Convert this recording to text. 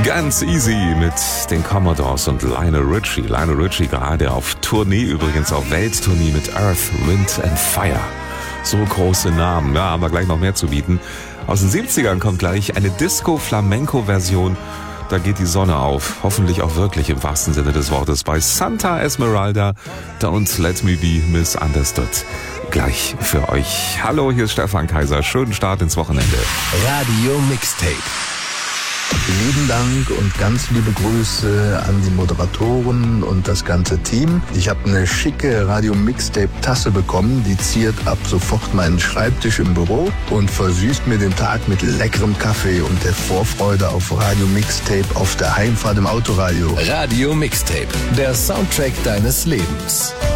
Ganz easy mit den Commodores und Lionel Richie. Lionel Richie gerade auf Tournee, übrigens auf Welttournee mit Earth, Wind and Fire. So große Namen, ja, haben wir gleich noch mehr zu bieten. Aus den 70ern kommt gleich eine Disco-Flamenco-Version. Da geht die Sonne auf, hoffentlich auch wirklich im wahrsten Sinne des Wortes, bei Santa Esmeralda. Don't Let Me Be Misunderstood. Gleich für euch. Hallo, hier ist Stefan Kaiser. Schönen Start ins Wochenende. Radio Mixtape. Lieben Dank und ganz liebe Grüße an die Moderatoren und das ganze Team. Ich habe eine schicke Radio-Mixtape-Tasse bekommen, die ziert ab sofort meinen Schreibtisch im Büro und versüßt mir den Tag mit leckerem Kaffee und der Vorfreude auf Radio-Mixtape auf der Heimfahrt im Autoradio. Radio Mixtape, der Soundtrack deines Lebens.